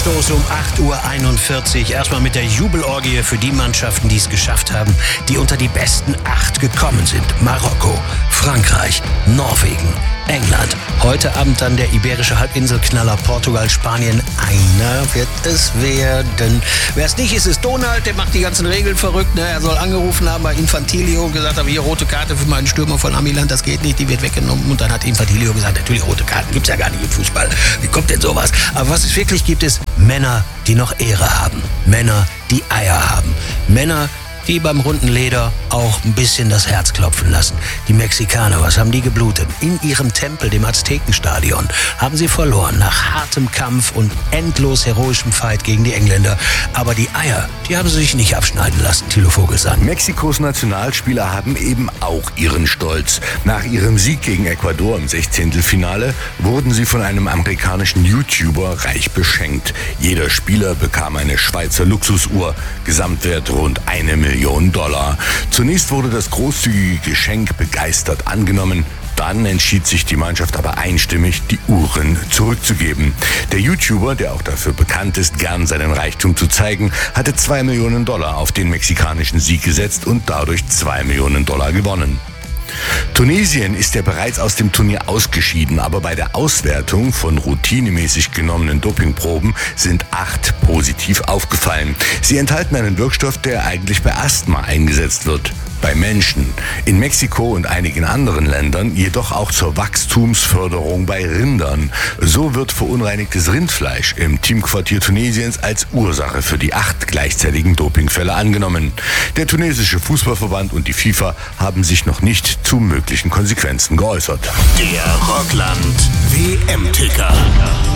Anstoß um 8:41 Uhr. Erstmal mit der Jubelorgie für die Mannschaften, die es geschafft haben, die unter die besten 8 gekommen sind. Marokko, Frankreich, Norwegen, England. Heute Abend dann der iberische Halbinselknaller Portugal, Spanien. Einer wird es werden. Wer es nicht ist, ist Donald. Der macht die ganzen Regeln verrückt. Er soll angerufen haben bei Infantilio und gesagt haben, hier rote Karte für meinen Stürmer von Amiland, das geht nicht, die wird weggenommen. Und dann hat Infantilio gesagt, natürlich rote Karten gibt's ja gar nicht im Fußball. Wie kommt denn sowas? Aber was es wirklich gibt, ist Männer, die noch Ehre haben. Männer, die Eier haben. Männer, die beim runden Leder auch ein bisschen das Herz klopfen lassen. Die Mexikaner, was haben die geblutet? In ihrem Tempel, dem Aztekenstadion, haben sie verloren nach hartem Kampf und endlos heroischem Fight gegen die Engländer. Aber die Eier, die haben sie sich nicht abschneiden lassen, Thilo Vogelsang. Mexikos Nationalspieler haben eben auch ihren Stolz. Nach ihrem Sieg gegen Ecuador im 16. wurden sie von einem amerikanischen YouTuber reich beschenkt. Jeder Spieler bekam eine Schweizer Luxusuhr, Gesamtwert rund $1 Million. Zunächst wurde das großzügige Geschenk begeistert angenommen. Dann entschied sich die Mannschaft aber einstimmig, die Uhren zurückzugeben. Der YouTuber, der auch dafür bekannt ist, gern seinen Reichtum zu zeigen, hatte $2 Millionen auf den mexikanischen Sieg gesetzt und dadurch $2 Millionen gewonnen. Tunesien ist ja bereits aus dem Turnier ausgeschieden, aber bei der Auswertung von routinemäßig genommenen Dopingproben sind 8 positiv aufgefallen. Sie enthalten einen Wirkstoff, der eigentlich bei Asthma eingesetzt wird. Bei Menschen, in Mexiko und einigen anderen Ländern jedoch auch zur Wachstumsförderung bei Rindern. So wird verunreinigtes Rindfleisch im Teamquartier Tunesiens als Ursache für die 8 gleichzeitigen Dopingfälle angenommen. Der tunesische Fußballverband und die FIFA haben sich noch nicht zu möglichen Konsequenzen geäußert. Der Rockland WM-Ticker.